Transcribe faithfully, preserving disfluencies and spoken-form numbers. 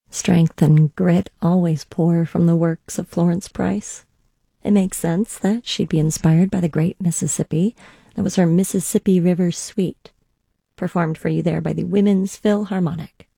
Strength and grit always pour from the works of Florence Price. It makes sense that she'd be inspired by the great Mississippi. That was her Mississippi River Suite, performed for you there by the Women's Philharmonic.